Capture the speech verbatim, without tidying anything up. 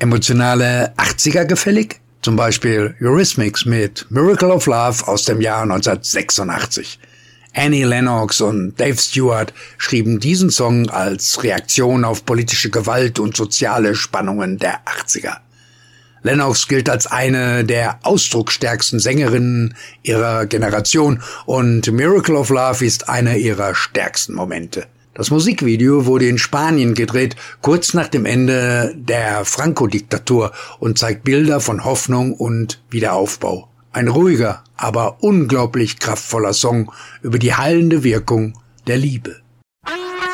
Emotionale achtziger gefällig? Zum Beispiel Eurythmics mit Miracle of Love aus dem Jahr neunzehnhundertsechsundachtzig. Annie Lennox und Dave Stewart schrieben diesen Song als Reaktion auf politische Gewalt und soziale Spannungen der achtziger. Lennox gilt als eine der ausdrucksstärksten Sängerinnen ihrer Generation und Miracle of Love ist einer ihrer stärksten Momente. Das Musikvideo wurde in Spanien gedreht, kurz nach dem Ende der Franco-Diktatur und zeigt Bilder von Hoffnung und Wiederaufbau. Ein ruhiger, aber unglaublich kraftvoller Song über die heilende Wirkung der Liebe.